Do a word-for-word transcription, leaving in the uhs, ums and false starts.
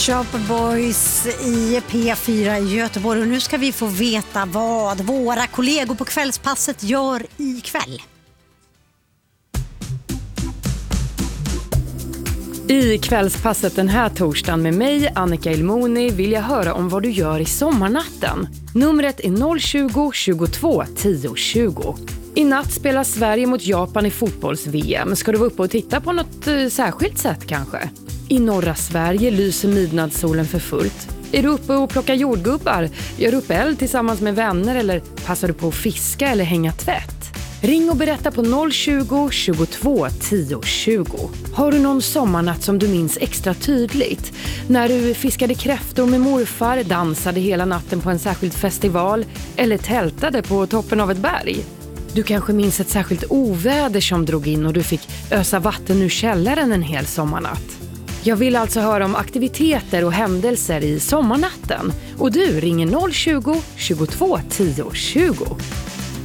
Chopper Boys i P fyra i Göteborg, och nu ska vi få veta vad våra kollegor på kvällspasset gör ikväll. I kvällspasset den här torsdagen med mig, Annika Ilmoni, vill jag höra om vad du gör i sommarnatten. Numret är noll tjugo, tjugotvå, tio, tjugo. I natt spelar Sverige mot Japan i fotbolls-V M. Ska du vara uppe och titta på något eh, särskilt sätt kanske? I norra Sverige lyser midnattssolen för fullt. Är du uppe och plockar jordgubbar? Gör du upp eld tillsammans med vänner, eller passar du på att fiska eller hänga tvätt? Ring och berätta på noll tjugo, tjugotvå, tio, tjugo. Har du någon sommarnatt som du minns extra tydligt? När du fiskade kräftor med morfar, dansade hela natten på en särskild festival eller tältade på toppen av ett berg? Du kanske minns ett särskilt oväder som drog in och du fick ösa vatten ur källaren en hel sommarnatt. Jag vill alltså höra om aktiviteter och händelser i sommarnatten. Och du ringer noll tjugo, tjugotvå, tio, tjugo.